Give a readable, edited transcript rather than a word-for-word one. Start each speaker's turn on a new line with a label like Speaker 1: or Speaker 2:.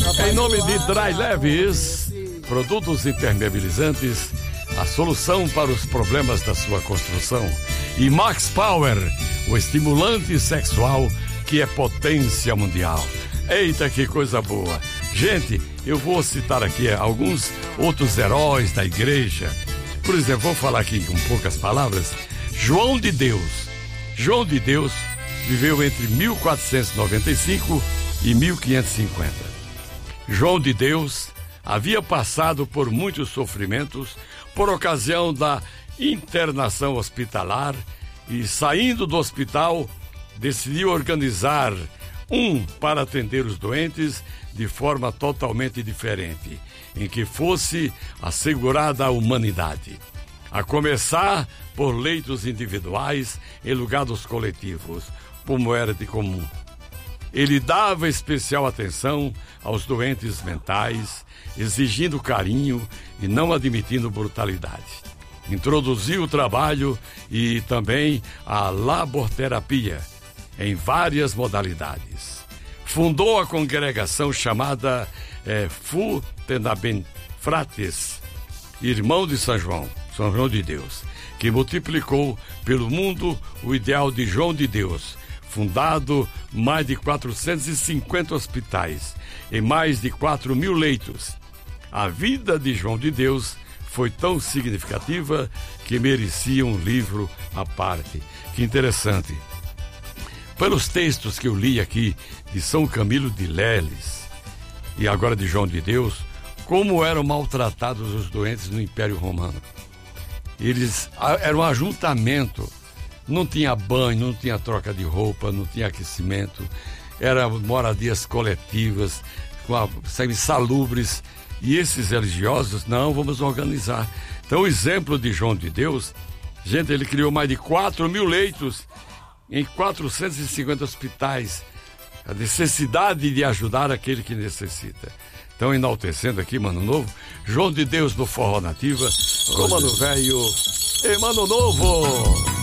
Speaker 1: Em nome de Dry Leves, produtos impermeabilizantes, a solução para os problemas da sua construção. E Max Power, o estimulante sexual que é potência mundial. Eita, que coisa boa! Gente, eu vou citar aqui alguns outros heróis da igreja. Por exemplo, vou falar aqui com poucas palavras. João de Deus. João de Deus viveu entre 1495 e 1550. João de Deus havia passado por muitos sofrimentos por ocasião da internação hospitalar e, saindo do hospital, decidiu organizar para atender os doentes de forma totalmente diferente, em que fosse assegurada a humanidade. A começar por leitos individuais em lugar dos coletivos, como era de comum. Ele dava especial atenção aos doentes mentais, exigindo carinho e não admitindo brutalidade. Introduziu o trabalho e também a laborterapia em várias modalidades. Fundou a congregação chamada Futenaben Frates, irmão de São João de Deus, que multiplicou pelo mundo o ideal de João de Deus, fundado mais de 450 hospitais e mais de 4.000 leitos. A vida de João de Deus foi tão significativa que merecia um livro à parte. Que interessante. Pelos textos que eu li aqui de São Camilo de Leles e agora de João de Deus, como eram maltratados os doentes no Império Romano. Eles eram um ajuntamento, não tinha banho, não tinha troca de roupa, não tinha aquecimento, eram moradias coletivas, insalubres, e esses religiosos, não, vamos organizar. Então o exemplo de João de Deus, gente, ele criou mais de 4.000 leitos em 450 hospitais, a necessidade de ajudar aquele que necessita. Então, enaltecendo aqui, Mano Novo, João de Deus no Forró Nativa, com Mano Velho e Mano Novo.